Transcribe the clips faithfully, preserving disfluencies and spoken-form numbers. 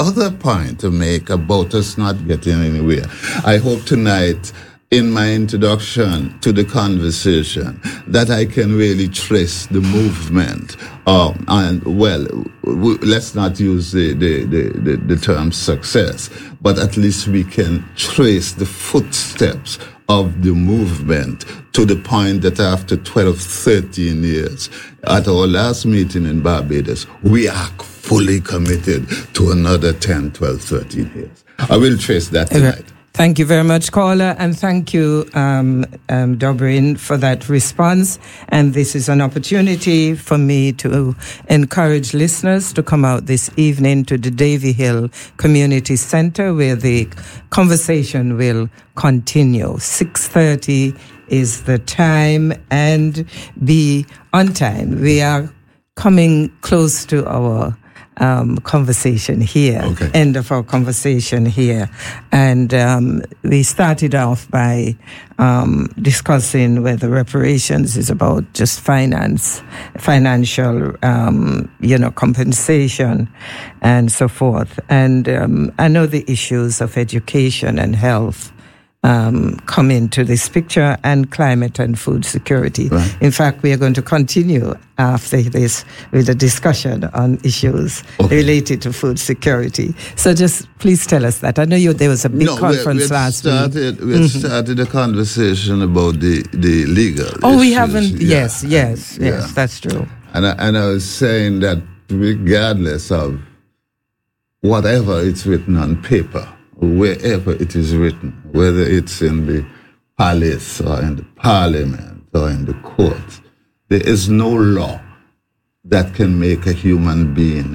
other point to make about us not getting anywhere. I hope tonight, in my introduction to the conversation, that I can really trace the movement. Um, and, well, w- let's not use the, the, the, the, the term success, but at least we can trace the footsteps of the movement to the point that after twelve, thirteen years, at our last meeting in Barbados, we are fully committed to another ten, twelve, thirteen years. I will trace that tonight. Thank you very much, caller, and thank you, um, um, Dobrin, for that response. And this is an opportunity for me to encourage listeners to come out this evening to the Davy Hill Community Center, where the conversation will continue. six thirty is the time, and be on time. We are coming close to our Um, conversation here, okay. End of our conversation here. And um, we started off by um, discussing whether reparations is about just finance, financial, um, you know, compensation and so forth. And um, I know the issues of education and health Um, come into this picture, and climate and food security. Right. In fact, we are going to continue after this with a discussion on issues okay. related to food security. So just please tell us that. I know you, there was a big no, conference we last started, week. We mm-hmm. started a conversation about the, the legal Oh, issues. we haven't. Yeah. Yes, yes, yeah. yes, that's true. And I, and I was saying that regardless of whatever it's written on paper, wherever it is written, whether it's in the palace or in the parliament or in the courts, there is no law that can make a human being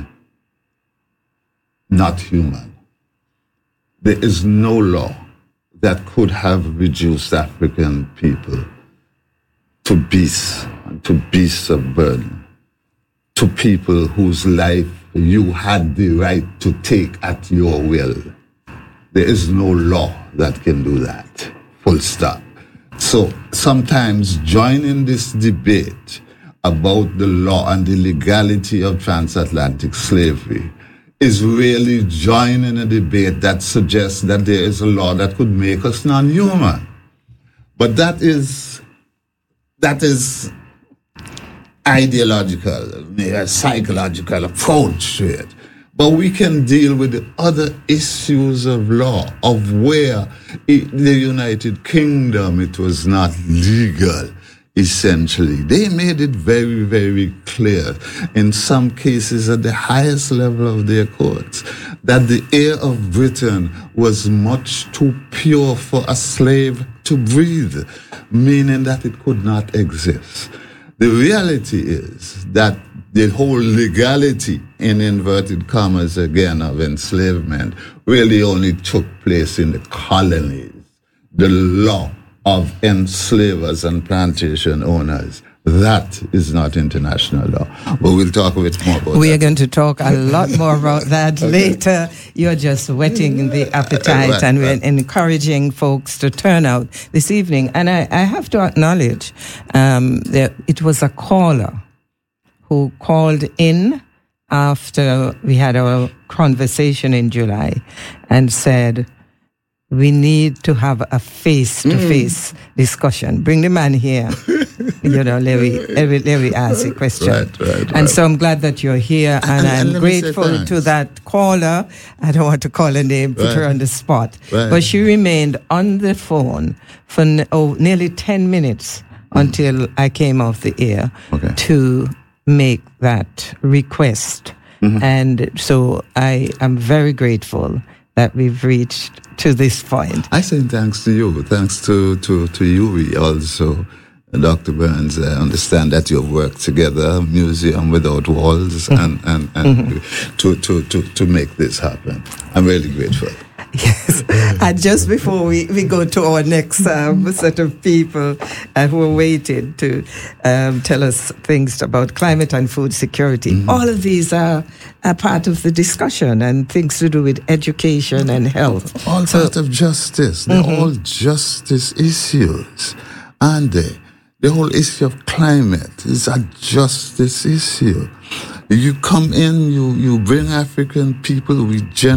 not human. There is no law that could have reduced African people to beasts, to beasts of burden, to people whose life you had the right to take at your will. There is no law that can do that, full stop. So sometimes joining this debate about the law and the legality of transatlantic slavery is really joining a debate that suggests that there is a law that could make us non-human. But that is, that is ideological, a psychological approach to it. But we can deal with the other issues of law, of where it, the United Kingdom, it was not legal, essentially. They made it very, very clear, in some cases at the highest level of their courts, that the air of Britain was much too pure for a slave to breathe, meaning that it could not exist. The reality is that the whole legality, in inverted commas again, of enslavement really only took place in the colonies. The law of enslavers and plantation owners, that is not international law. But we'll talk a bit more about We that. are going to talk a lot more about that okay. later. You're just whetting the appetite, right, and we're right. encouraging folks to turn out this evening. And I, I have to acknowledge um, that it was a caller who called in after we had our conversation in July and said, we need to have a face-to-face mm. discussion. Bring the man here. You know, let me, let me, let me ask a question. Right, right, and right. so I'm glad that you're here, and, and I'm and grateful to that caller. I don't want to call her name, put right. her on the spot. Right. But she remained on the phone for oh, nearly ten minutes mm. until I came off the air okay. to make that request. Mm-hmm. And so I am very grateful that we've reached to this point. I say thanks to you. Thanks to, to, to you also, Doctor Burns. I understand that you've worked together, Museum Without Walls, mm-hmm. and, and, and mm-hmm. to, to, to, to make this happen. I'm really grateful. Yes. And just before we, we go to our next um, set of people uh, who are waiting to um, tell us things about climate and food security, mm-hmm. all of these are, are part of the discussion and things to do with education and health. All so, part of justice. They're mm-hmm. all justice issues. And they, the whole issue of climate is a justice issue. You come in, you, you bring African people, we gen-